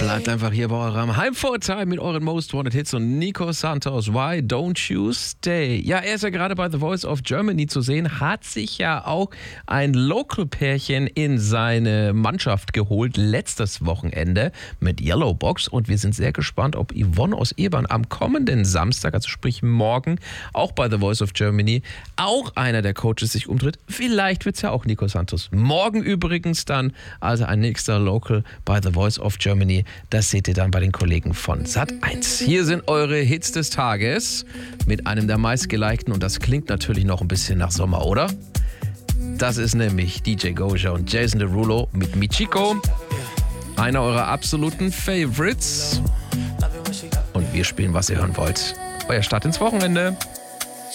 Bleibt einfach hier bei eurem Heimvorteil mit euren Most Wanted Hits und Nico Santos. Why don't you stay? Ja, er ist ja gerade bei The Voice of Germany zu sehen, hat sich ja auch ein Local-Pärchen in seine Mannschaft geholt, letztes Wochenende mit Yellow Box. Und wir sind sehr gespannt, ob Yvonne aus Ebern am kommenden Samstag, also sprich morgen, auch bei The Voice of Germany, auch einer der Coaches sich umdreht. Vielleicht wird es ja auch Nico Santos. Morgen übrigens dann, also ein nächster Local bei The Voice of Germany. Das seht ihr dann bei den Kollegen von Sat1. Hier sind eure Hits des Tages mit einem der meistgelikten und das klingt natürlich noch ein bisschen nach Sommer, oder? Das ist nämlich DJ Goja und Jason Derulo mit Michiko. Einer eurer absoluten Favorites. Und wir spielen, was ihr hören wollt. Euer Start ins Wochenende.